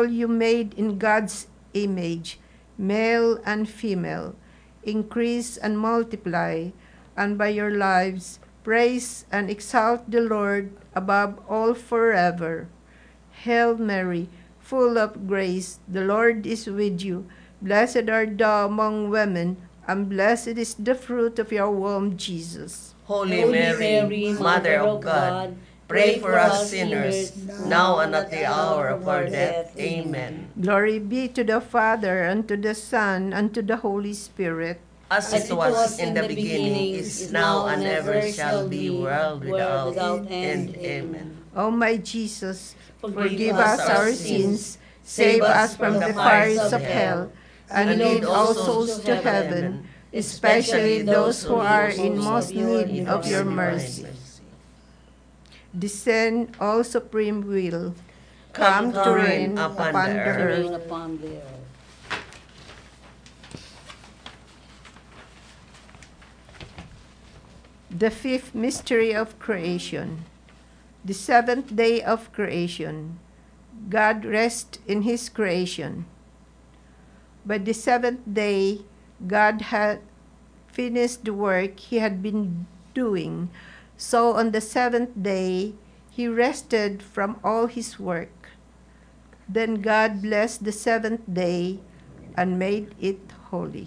all you made in God's image, male and female, increase and multiply, and by your lives praise and exalt the Lord above all forever. Hail Mary, full of grace, the Lord is with you. Blessed art thou among women, and blessed is the fruit of your womb, Jesus. Holy Mary, Mother of God, pray for us sinners, now and at the hour of our death. Amen. Glory be to the Father, and to the Son, and to the Holy Spirit. As it was in the beginning, is now, and ever shall be, world without end. Amen. O my Jesus, Forgive forgive us our sins, save us from the fires of hell, and lead all souls to heaven, especially those who are in most need of your mercy. Descend, O supreme will, come to reign upon the earth. The fifth mystery of creation. The seventh day of creation. God rests in his creation. By the seventh day, God had finished the work he had been doing. So on the seventh day, he rested from all his work. Then God blessed the seventh day and made it holy.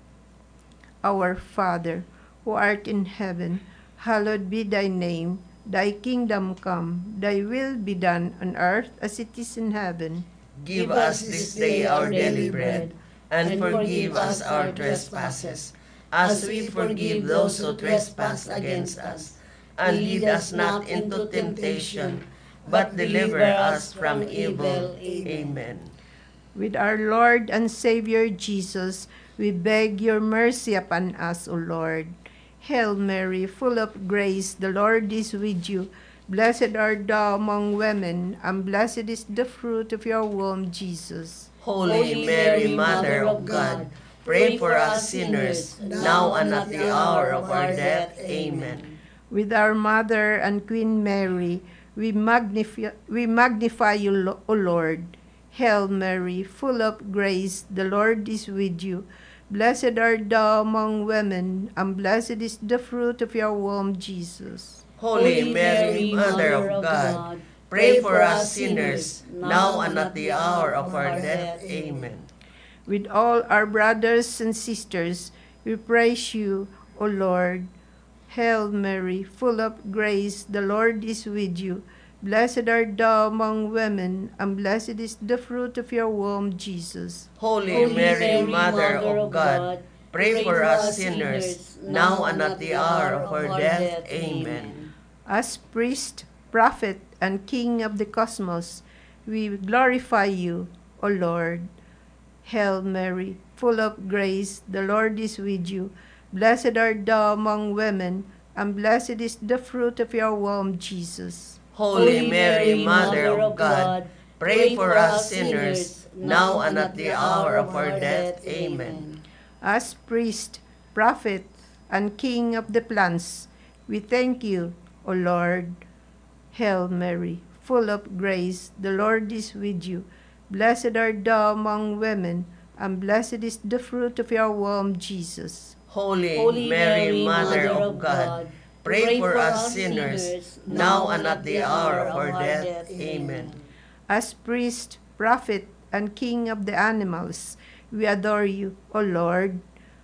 Our Father, who art in heaven, hallowed be thy name. Thy kingdom come, thy will be done on earth as it is in heaven. Give us this day our daily bread, and forgive us our trespasses, as we forgive those who trespass against us. And lead us not into temptation, but deliver us from evil. Amen. With our Lord and Savior Jesus, we beg your mercy upon us, O Lord. Hail Mary, full of grace, the Lord is with you. Blessed art thou among women, and blessed is the fruit of your womb, Jesus. Holy Mary, Mother of God, pray for us sinners, now and at the hour of our death. Amen. With our Mother and Queen Mary, we magnify you, O Lord. Hail Mary, full of grace, the Lord is with you. Blessed art thou among women, and blessed is the fruit of your womb, Jesus. Holy Mary, Mother of God, pray for us sinners, now and at the hour of our death. Amen. With all our brothers and sisters, we praise you, O Lord. Hail Mary, full of grace, the Lord is with you. Blessed art thou among women, and blessed is the fruit of your womb, Jesus. Holy Mary, Mother of God, pray for us sinners, now and at the hour of our death. Amen. As priest, prophet, and king of the cosmos, we glorify you, O Lord. Hail Mary, full of grace, the Lord is with you. Blessed art thou among women, and blessed is the fruit of your womb, Jesus. Holy Mary, Mother of God, pray for us sinners, now and at the hour of our death. Amen. As priest, prophet, and king of the plants, we thank you, O Lord. Hail Mary, full of grace, the Lord is with you. Blessed art thou among women, and blessed is the fruit of your womb, Jesus. Holy Mary, Mother of God, pray for us sinners, now and at the hour of our death. Amen. As priest, prophet, and king of the animals, we adore you, O Lord.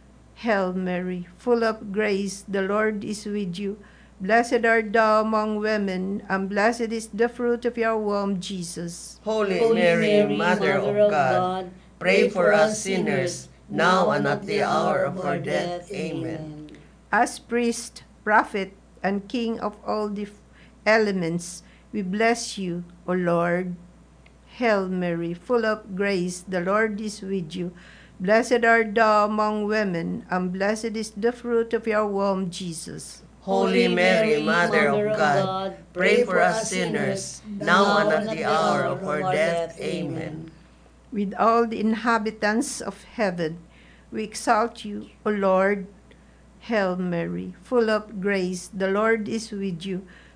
Hail Mary, full of grace, the Lord is with you. Blessed art thou among women, and blessed is the fruit of your womb, Jesus. Holy Mary, Mother of God, pray for us sinners, now and at the hour of our death. Amen. As priest, prophet, and king of all the elements, we bless you, O Lord. Hail Mary, full of grace, the Lord is with you. Blessed art thou among women, and blessed is the fruit of your womb, Jesus. Holy Mary, Mother of God, pray for us sinners, now and at the hour of our death. Amen. With all the inhabitants of heaven, we exalt you, O Lord. Hail Mary, full of grace, the Lord is with you.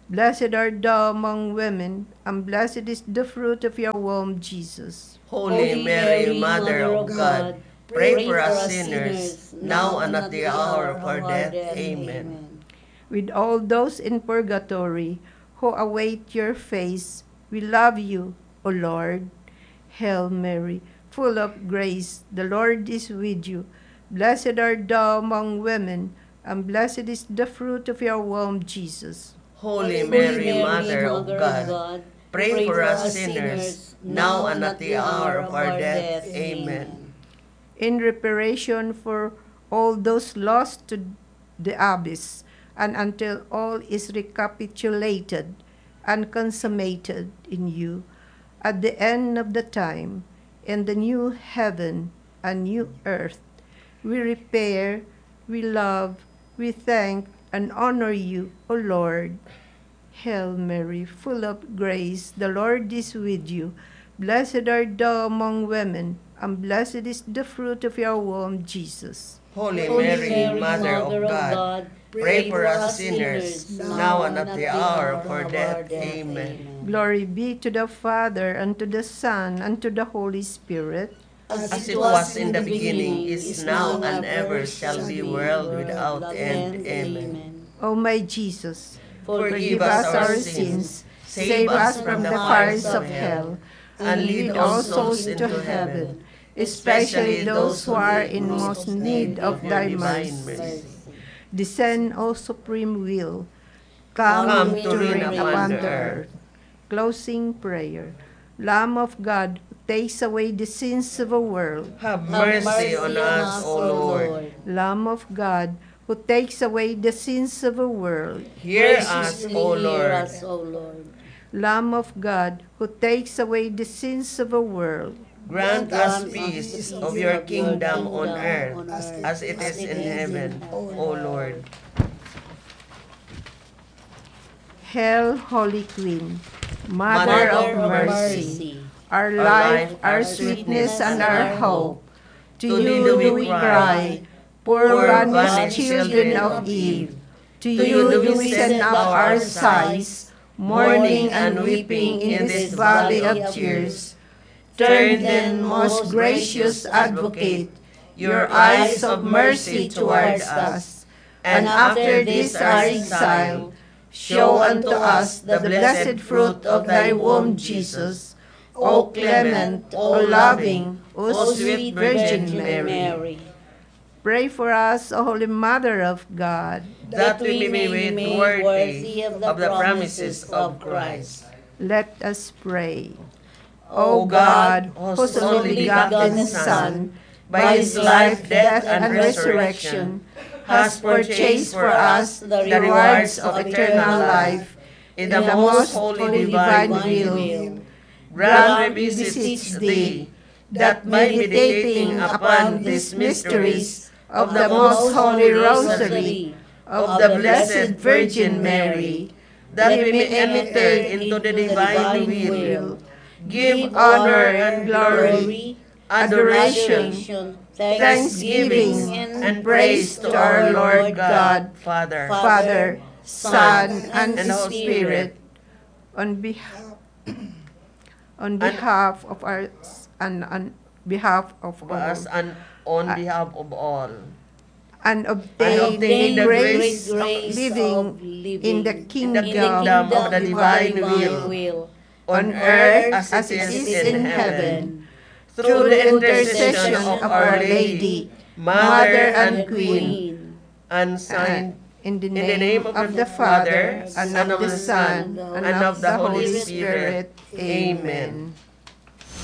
Blessed art thou among women, and blessed is the fruit of your womb, Jesus. Holy Mary, Mother of God, pray for us sinners, now and at the hour of our death. Amen. With all those in purgatory who await your face, we love you, O Lord. Hail Mary, full of grace, the Lord is with you. Blessed art thou among women, and blessed is the fruit of your womb, Jesus. Holy Mary, Mother of God, pray for us sinners, now and at the hour of our death. Amen. In reparation for all those lost to the abyss, and until all is recapitulated and consummated in you, at the end of the time, in the new heaven and new earth, we repair, we love, we thank, and honor you, O Lord. Hail Mary, full of grace, the Lord is with you. Blessed art thou among women, and blessed is the fruit of your womb, Jesus. Holy Mary, Mother of God, pray for us sinners, now and at the hour of our death. Amen. Glory be to the Father, and to the Son, and to the Holy Spirit. As it was in the beginning, is now, and ever shall be, world without end. Amen. O my Jesus, Forgive us our sins, save us from the fires of hell, and lead all souls into heaven, especially those who are in most need of thy mercy. Descend, O supreme will, come to reign upon the earth. Closing prayer. Lamb of God, who takes away the sins of the world. Have mercy on us, O Lord. Lamb of God, who takes away the sins of the world. Hear us, O Lord. Lamb of God, who takes away the sins of the world. Grant us peace of your kingdom on earth, as it is in heaven, O Lord. Hail, Holy Queen, Mother of mercy, our life, our sweetness, and our hope. To you do we cry, poor banished children of Eve. To you do we send up our sighs, mourning and weeping in this valley of tears. Turn then, most gracious Advocate, your eyes of mercy towards us, and after this our exile, show unto us the blessed fruit of thy womb, Jesus. O clement, O loving, O sweet Virgin Mary. Pray for us, O Holy Mother of God, that we may be made worthy of the promises of Christ. Let us pray. O God, whose only begotten Son, by his life, death, and resurrection, has purchased for us the rewards of eternal life in the most holy divine will, grant, we beseech thee, that meditating upon these mysteries of the most holy rosary of the Blessed Virgin Mary, that we may enter into the divine will, give honor and glory, adoration, thanksgiving, and praise to our Lord God, Father, Son, and Spirit, on behalf of our and on behalf of us, all, and on behalf of all, and obtain the grace of living in the kingdom of the divine will, on earth as it is in heaven, through the intercession of Our Lady, Mother and Queen, and signed in the name of the Father, and of the Son, and of the Holy Spirit. Amen.